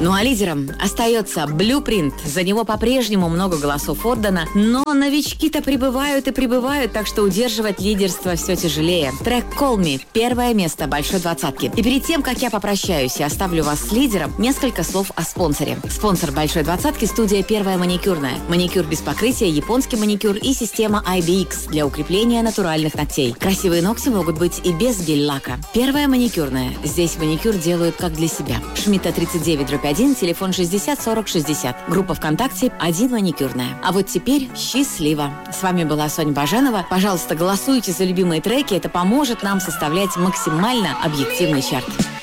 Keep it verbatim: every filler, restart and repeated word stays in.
Ну а лидером остается Blueprint. За него по-прежнему много голосов отдано, но новички-то прибывают и прибывают, так что удерживать лидерство все тяжелее. Трек Call Me – первое место большой двадцатки. И перед тем, как я попрощаюсь и оставлю вас с лидером, несколько слов о спонсоре. Спонсор большой двадцатки – студия «Первая маникюрная». Маникюр без покрытия, японский маникюр и система ай би икс для укрепления натуральных ногтей. Красивые ногти могут быть и без гель-лака. Первая маникюрная. Здесь маникюр делают как для себя. Шмидта тридцать девять дробь один, телефон шестьдесят сорок шестьдесят. Группа ВКонтакте «Один маникюрная». А вот теперь счастливо. С вами была Соня Баженова. Пожалуйста, голосуйте за любимые треки. Это поможет нам составлять максимально объективный чарт.